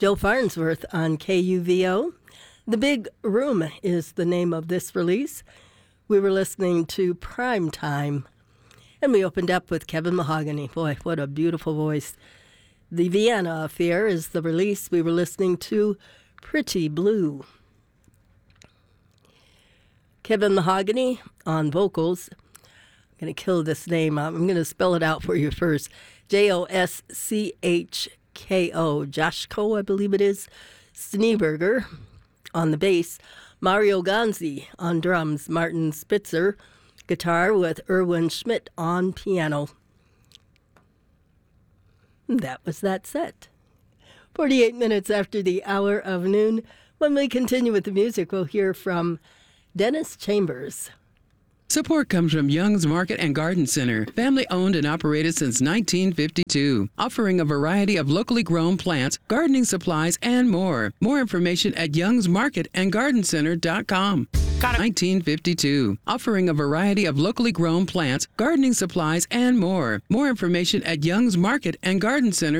Joe Farnsworth on KUVO. The Big Room is the name of this release. We were listening to Prime Time, and we opened up with Kevin Mahogany. Boy, what a beautiful voice. The Vienna Affair is the release. We were listening to Pretty Blue. Kevin Mahogany on vocals. I'm going to kill this name. I'm going to spell it out for you first. Joschko, Joshko, I believe it is. Schneeberger on the bass. Mario Ganzi on drums. Martin Spitzer, guitar with Erwin Schmidt on piano. That was that set. 48 minutes after the hour of noon. When we continue with the music, we'll hear from Dennis Chambers. Support comes from Young's Market and Garden Center, family owned and operated since 1952, offering a variety of locally grown plants, gardening supplies, and more. More information at youngsmarketandgardencenter.com. 1952, offering a variety of locally grown plants, gardening supplies, and more. More information at Young's Market and Garden Center.